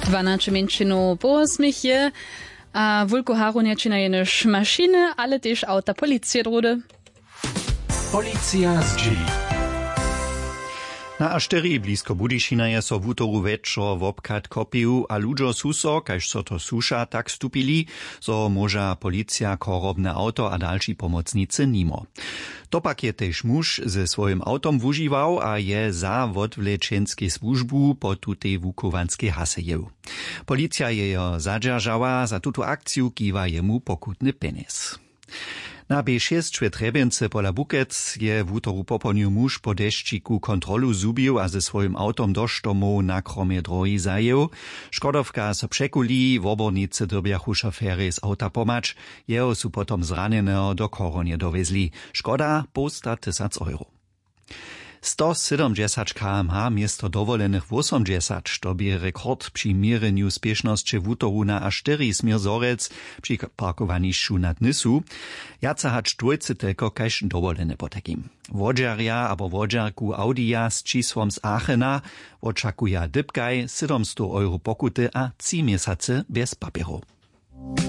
12 minčinu po 8 je, a wulko harunječina je naš mašiny, ale też auta policije drode. Policja z G. Na A4 blisko Budyšina je so w utoru večer wobkat kopiju, a ludžo su so, kaž so to suša, tak stupili, so moža policja korobne auto a další pomocnice nimo. To pak je tež muž ze svojim autom wužiwał, a je za odwlečenskej służbu po tutej wukovanskej hasejeł. Policja je jo zadržała, za tutu akciju kiwa jemu pokutny penis. Na B6 we Trebence pola Bukec je w utoru poponiu muž po deščiku kontrolu zubił, a ze svojim autom došł domov na kromie drohi zajeł. Škodovka so překuli, wobornice dobjachu šoféry z auta pomacz, jeho su potom zraneného do koronie dovezli. Škoda posta 1000 €. 170 km/h miesto dovolených 80, to by rekord pri miereniu spiešnosti v utoru na A4 smier Zorec pri parkovaníšu nad Nysu. Jaca hač dvojce telko kaž dovolené potakim. Wodžarja abo wodžarku Audia s čísłom z Aachena očakuja dybkaj 700 € pokuty a 3 mjesace bez papierov.